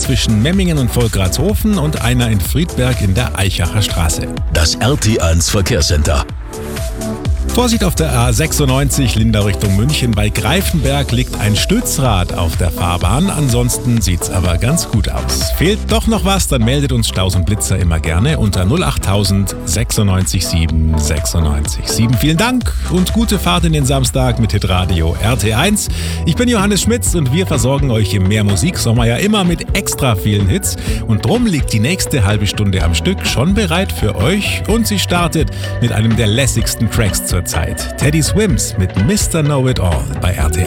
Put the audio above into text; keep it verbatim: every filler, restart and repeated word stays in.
zwischen Memmingen und Volkratshofen und einer in Friedberg in der Eichacher Straße. Das R T eins Verkehrscenter. Vorsicht auf der A sechsundneunzig Lindau Richtung München. Bei Greifenberg liegt ein Stützrad auf der Fahrbahn. Ansonsten sieht's aber ganz gut aus. Fehlt doch noch was, dann meldet uns Staus und Blitzer immer gerne unter null achttausend sechsundneunzig sieben sechsundneunzig sieben. Vielen Dank und gute Fahrt in den Samstag mit Hitradio R T eins. Ich bin Johannes Schmitz und wir versorgen euch im Mehrmusik-Sommer ja immer mit extra vielen Hits. Und drum liegt die nächste halbe Stunde am Stück schon bereit für euch. Und sie startet mit einem der lässigsten Tracks zur Zeit. Teddy Swims mit Mister Know It All bei R T eins.